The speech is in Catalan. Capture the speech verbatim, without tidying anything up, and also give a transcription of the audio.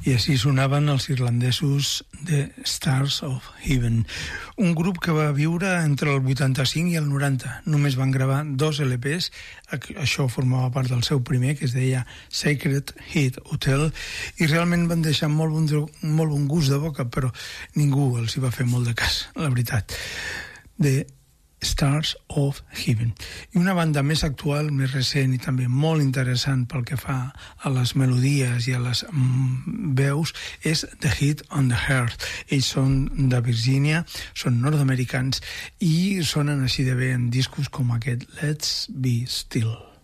I així sonaven els irlandesos de Stars of Heaven, un grup que va viure entre el vuitanta-cinc i el noranta. Només van gravar dos L Ps, això formava part del seu primer, que es deia Sacred Heat Hotel, i realment van deixar molt bon, molt bon gust de boca, però ningú els hi va fer molt de cas, la veritat. De Stars of Heaven. I una banda més actual, més recent i també molt interessant pel que fa a les melodies i a les mm, veus és The Hit on the Heart. Ells són de Virgínia, són nord-americans i sonen així de bé en discos com aquest Let's Be Still.